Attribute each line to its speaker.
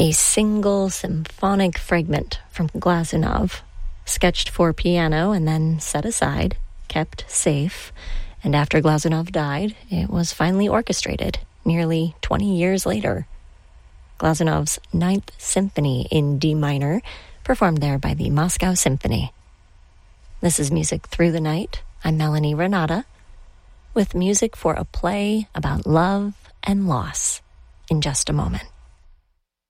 Speaker 1: A single symphonic fragment from Glazunov, sketched for piano and then set aside, kept safe, and after Glazunov died, it was finally orchestrated nearly 20 years later. Glazunov's Ninth Symphony in D minor, performed there by the Moscow Symphony. This is Music Through the Night. I'm Melanie Renata, with music for a play about love and loss in just a moment.